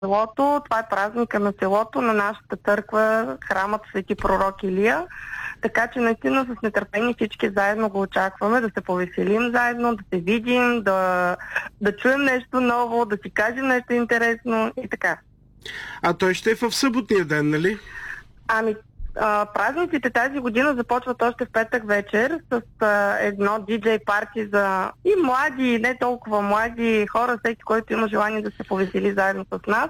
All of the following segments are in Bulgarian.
селото. Това е празника на селото, на нашата църква, храмът Свети пророк Илия. Така че наистина с нетърпение всички заедно го очакваме, да се повеселим заедно, да се видим, да чуем нещо ново, да си кажем нещо интересно и така. А той ще е в съботния ден, нали? Празниците тази година започват още в петък вечер с едно диджей парти за и млади, и не толкова млади хора, всеки, който има желание да се повесели заедно с нас.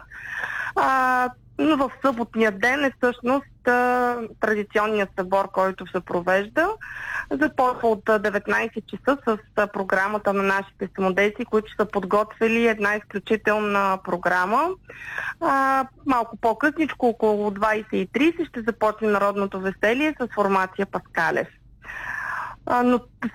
Но в съботния ден е всъщност традиционният събор, който се провежда. Започва от 19 часа с програмата на нашите самодейци, които са подготвили една изключителна програма. Малко по-късничко, около 20:30, ще започне народното веселие с формация Паскалев. Но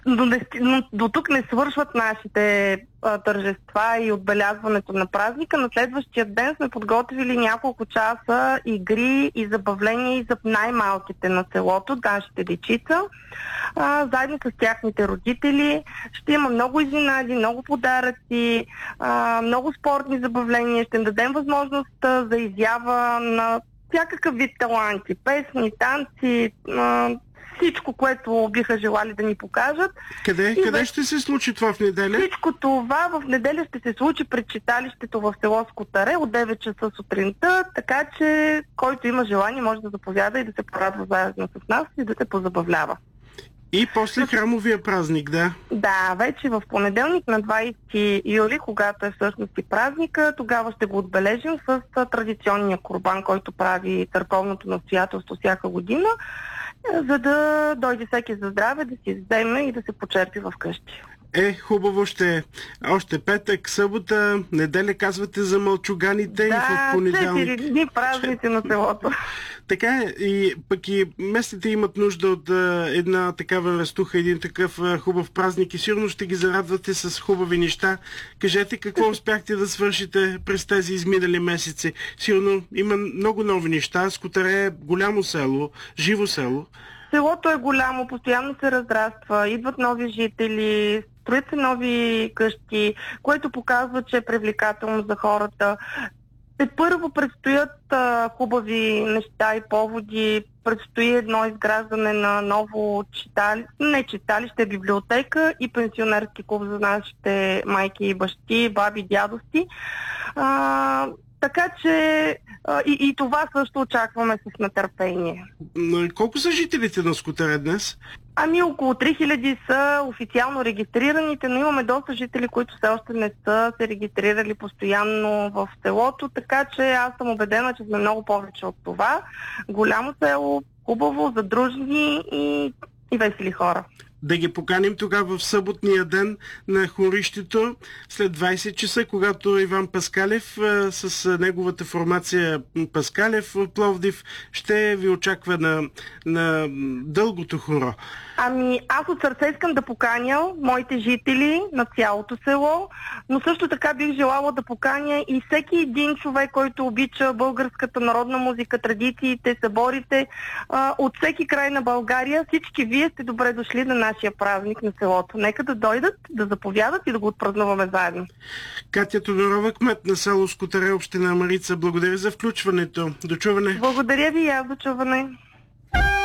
до тук не свършват нашите тържества и отбелязването на празника. На следващия ден сме подготвили няколко часа игри и забавления и за най-малките на селото, нашите дечица. Заедно с тяхните родители ще има много изненади, много подаръци, много спортни забавления. Ще им дадем възможност за изява на всякакъв вид таланти, песни, танци, всичко, което биха желали да ни покажат. Къде ще се случи това в неделя? Всичко това в неделя ще се случи пред читалището в село Скотаре от 9 часа сутринта, така че който има желание може да заповяда и да се порадва заедно с нас и да се позабавлява. И после храмовия празник, да? Да, вече в понеделник на 20 юли, когато е всъщност и празника, тогава ще го отбележим с традиционния курбан, който прави църковното настоятелство всяка година, за да дойде всеки за здраве, да си вземе и да се почерпи в къщи. Хубаво ще е. Още петък, събота, неделя казвате за мълчуганите и в понеделник. 4 дни празници на селото. Така е, и пък и местните имат нужда от една такава растуха, един такъв хубав празник и сигурно ще ги зарадвате с хубави неща. Кажете какво успяхте да свършите през тези изминали месеци. Сигурно има много нови неща. Скотаре е голямо село, живо село. Селото е голямо, постоянно се разраства, идват нови жители, строят се нови къщи, което показва, че е привлекателно за хората. Първо предстоят хубави неща и поводи, предстои едно изграждане на ново читалище, библиотека и пенсионерски клуб за нашите майки и бащи, баби, дядовци. Така че и това също очакваме с нетърпение. Колко са жителите на Скотаре днес? Около 3000 са официално регистрираните, но имаме доста жители, които все още не са се регистрирали постоянно в селото, така че аз съм убедена, че сме много повече от това. Голямо село, хубаво, задружни и весели хора. Да ги поканим тогава в съботния ден на хорището след 20 часа, когато Иван Паскалев с неговата формация Паскалев в Пловдив ще ви очаква на дългото хоро. Аз от сърце искам да поканя моите жители на цялото село, но също така бих желала да поканя и всеки един човек, който обича българската народна музика, традициите, съборите, от всеки край на България. Всички вие сте добре дошли на нашия празник на селото. Нека да дойдат, да заповядат и да го отпразнуваме заедно. Катя Тодорова, кмет на село Скотаре, община Марица, благодаря за включването. До чуване. Благодаря ви и аз, до чуване.